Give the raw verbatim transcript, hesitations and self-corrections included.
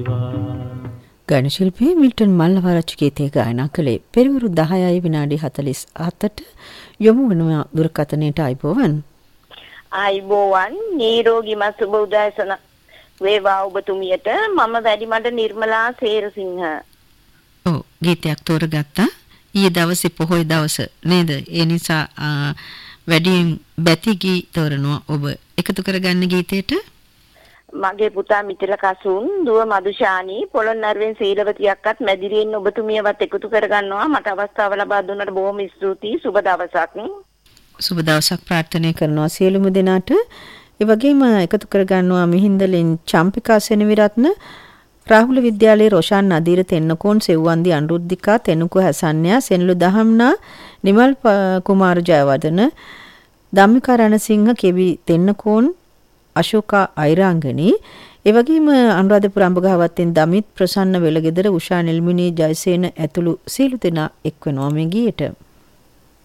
ගායන ශිල්පී මිල්ටන් මල්ලවරච්චි ගීතය ගායනා කළේ පෙරවරු දහයයි විනාඩි හතළිස් හතට යොමු වන දුරකථනයට ආයිබෝවන්. ආයිබෝවන් නිරෝගීම සුබ උදෑසන වේවා ඔබතුමියට. මම වැඩිමඩ නිර්මලා සේරසිංහ. ඔව් ගීතයක් තෝරගත්තා. ඊයේ දවසේ පොහොය දවස නේද? ඒ නිසා වැඩියෙන් බැති ගී තෝරනවා ඔබ. එකතු කරගන්න ගීතයට මගේ පුතා මිතිල කසුන්, දුව මදුෂානි, පොළොන්නරුවෙන් සීලවතියක්වත් මැදිරියෙන් ඔබතුමියවත් එකතු කරගන්නවා. මට අවස්ථාව ලබා දුන්නට බොහොම ස්තුතියි. සුබ දවසක්. සුබ දවසක් ප්‍රාර්ථනා කරනවා සියලුම දෙනාට. ඒ වගේම එකතු කරගන්නවා මිහින්දලෙන් චම්පිකා සෙනවිරත්න, රාහුල විද්‍යාලයේ රොෂාන් නදීර තෙන්නකෝන්, සෙව්වන්දි අනුරුද්ධිකා, තෙනුකු හැසන්යා, සෙන්ලු දහම්නා, නිමල් කුමාර ජයවර්ධන, ධම්මිකා රණසිංහ, කෙවි තෙන්නකෝන්, අශෝකා අයිරාංගනී, ඒ වගේම අනුරාධපුර අඹගහවත්තෙන් දමිත්, ප්‍රසන්න වෙලගෙදර, උෂා නෙල්මිනී, ජයසේන ඇතුළු සියලු දෙනා එක් වෙනවා මේ ගීයට.